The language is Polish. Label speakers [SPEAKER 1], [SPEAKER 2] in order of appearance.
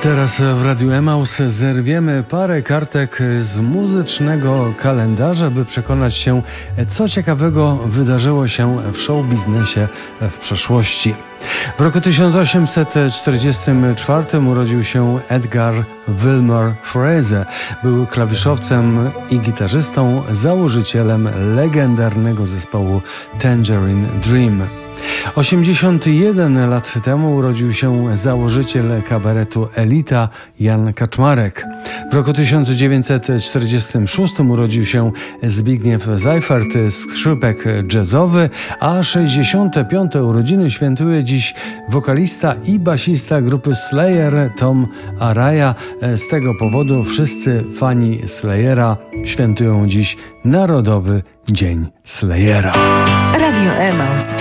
[SPEAKER 1] Teraz w Radiu Emaus zerwiemy parę kartek z muzycznego kalendarza, by przekonać się, co ciekawego wydarzyło się w show-biznesie w przeszłości. W roku 1844 urodził się Edgar Wilmer Fraser. Był klawiszowcem i gitarzystą, założycielem legendarnego zespołu Tangerine Dream. 81 lat temu urodził się założyciel kabaretu Elita Jan Kaczmarek. W roku 1946 urodził się Zbigniew Seifert, skrzypek jazzowy, a 65. urodziny świętuje dziś wokalista i basista grupy Slayer Tom Araya. Z tego powodu wszyscy fani Slayera świętują dziś Narodowy Dzień Slayera.
[SPEAKER 2] Radio Emaus.